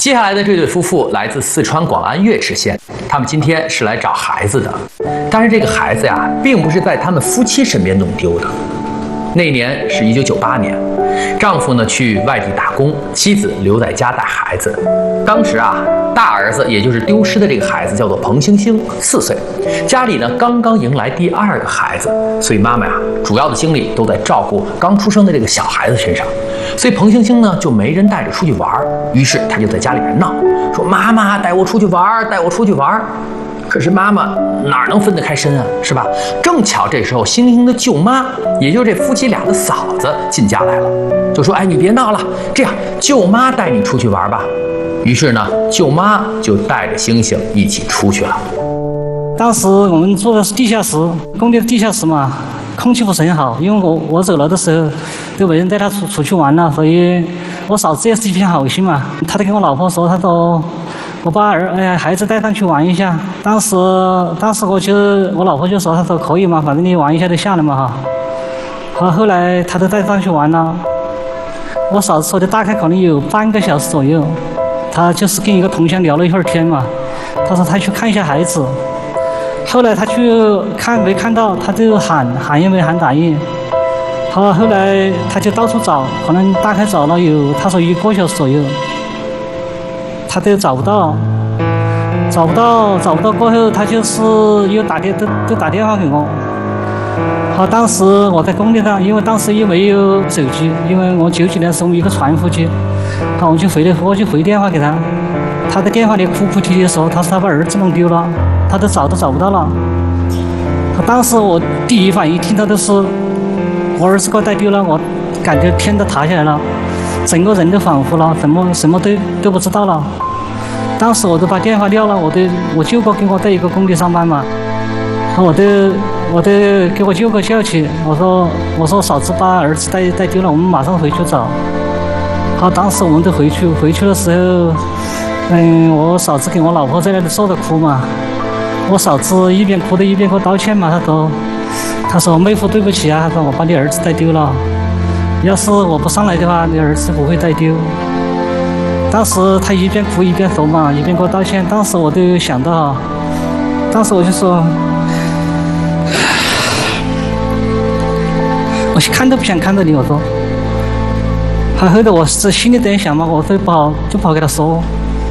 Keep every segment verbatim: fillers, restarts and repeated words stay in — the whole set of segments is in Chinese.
接下来的这对夫妇来自四川广安岳池县，他们今天是来找孩子的，但是这个孩子呀，并不是在他们夫妻身边弄丢的。那年是一九九八年，丈夫呢去外地打工，妻子留在家带孩子。当时啊，大儿子也就是丢失的这个孩子叫做彭星星，四岁，家里呢刚刚迎来第二个孩子，所以妈妈呀主要的精力都在照顾刚出生的这个小孩子身上。所以彭星星呢就没人带着出去玩，于是他就在家里面闹，说妈妈带我出去玩，带我出去玩。可是妈妈哪能分得开身啊，是吧？正巧这时候星星的舅妈，也就是这夫妻俩的嫂子进家来了，就说：“哎，你别闹了，这样舅妈带你出去玩吧。”于是呢，舅妈就带着星星一起出去了。 当时我们住的是地下室，工地的地下室嘛，空气不是很好，因为我我走了的时候都没人带他出出去玩了，所以我嫂子也是一片好心嘛，她就跟我老婆说，她说我把儿哎孩子带上去玩一下。当时当时我就我老婆就说，她说可以嘛，反正你玩一下就下来嘛哈。好，后来她都带上去玩了，我嫂子说的大概可能有半个小时左右，她就是跟一个同乡聊了一会儿天嘛，她说她去看一下孩子。后来他去看没看到，他就喊喊也没喊打印。好，后来他就到处找，可能大概找了有他说一个小时左右，他都找不到，找不到找不到过后，他就是又打电都都打电话给我。好，当时我在工地上，因为当时又没有手机，因为我九几年是我们一个传呼机，好，我就回了我就回电话给他，他在电话里哭哭啼啼的说，他说他把儿子弄丢了。他都找都找不到了。当时我第一反应听到的是我儿子给我带丢了，我感觉天都塌下来了，整个人都恍惚了，什么什么都都不知道了。当时我都把电话撂了，我都我舅哥跟我在一个工地上班嘛，我都我都给我舅哥叫起，我说我说嫂子把儿子带带丢了，我们马上回去找。好，当时我们都回去回去的时候，嗯，我嫂子跟我老婆在那里坐着哭嘛。我嫂子一边哭的一边给我道歉嘛，她说：“她说妹夫对不起啊，她说我把你儿子带丢了，要是我不上来的话，你儿子不会带丢。”当时她一边哭一边说嘛，一边给我道歉。当时我都想到，当时我就说，我看都不想看到你，我说。还后来我是心里这样想嘛，我说不好就不好给他说，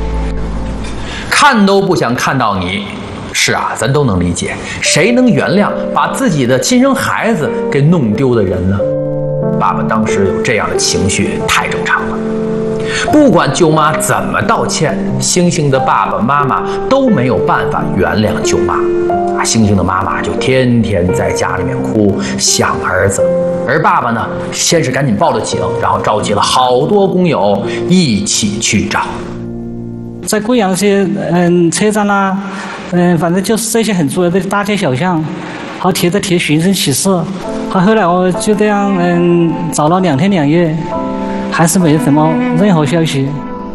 看都不想看到你。是啊，咱都能理解，谁能原谅把自己的亲生孩子给弄丢的人呢？爸爸当时有这样的情绪，太正常了。不管舅妈怎么道歉，星星的爸爸妈妈都没有办法原谅舅妈。啊，星星的妈妈就天天在家里面哭，想儿子。而爸爸呢，先是赶紧报了警，然后召集了好多工友一起去找。 在贵阳些嗯车站啦、啊，嗯反正就是这些很主要的大街小巷，好贴着贴寻声启事。好，后来我就这样嗯找了两天两夜，还是没什么任何消息。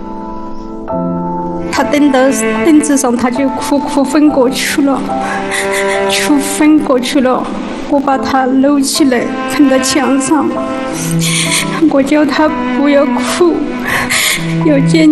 他蹲到凳子上，他就哭哭昏过去了，哭昏过去了。我把他搂起来放在墙上，我叫他不要哭，要坚